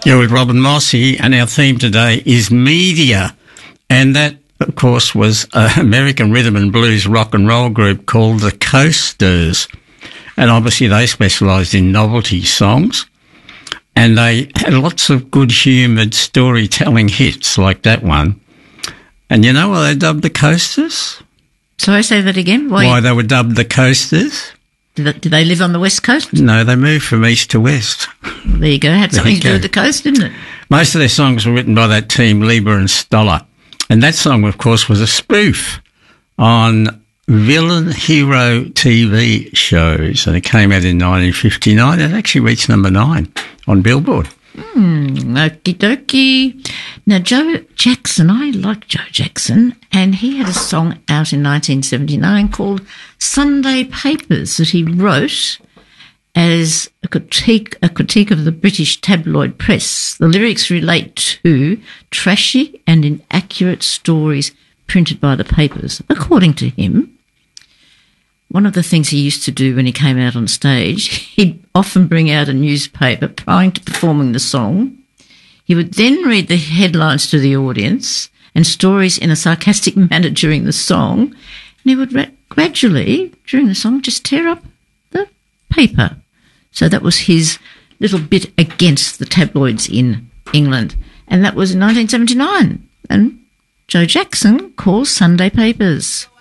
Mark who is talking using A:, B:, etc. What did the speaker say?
A: You're with Robin Mossy, and our theme today is media. And that, of course, was an American rhythm and blues rock and roll group called the Coasters. And obviously they specialised in novelty songs. And they had lots of good-humoured storytelling hits like that one. And you know why they dubbed the Coasters?
B: Sorry, say that again?
A: Why they were dubbed the Coasters?
B: Did they live on the west coast?
A: No, they moved from east to west.
B: Well, there you go. Had something to do with the coast, didn't it?
A: Most of their songs were written by that team, Lieber and Stoller. And that song, of course, was a spoof on villain hero TV shows. And it came out in 1959. It actually reached number 9 on Billboard.
B: Okie dokie. Now, Joe Jackson, I like Joe Jackson, and he had a song out in 1979 called Sunday Papers that he wrote as a critique of the British tabloid press. The lyrics relate to trashy and inaccurate stories printed by the papers. According to him, one of the things he used to do when he came out on stage, he'd often bring out a newspaper prior to performing the song. He would then read the headlines to the audience and stories in a sarcastic manner during the song, and he would gradually, during the song, just tear up the paper. So that was his little bit against the tabloids in England. And that was in 1979. And Joe Jackson calls Sunday Papers.